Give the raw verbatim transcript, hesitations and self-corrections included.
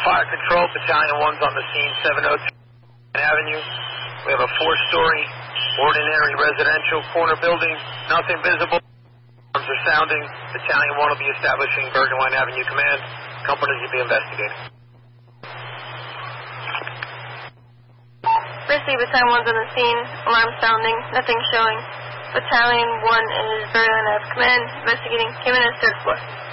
Fire Control, Battalion one's on the scene, seven oh two Avenue. We have a four-story, ordinary residential corner building, nothing visible. Alarms are sounding. Battalion one will be establishing Bergen Line Avenue Command. Companies will be investigating. Brisley, Battalion one's on the scene, alarm sounding, nothing showing. Battalion one is Bergen Line Ave Command, investigating. Came in as third floor.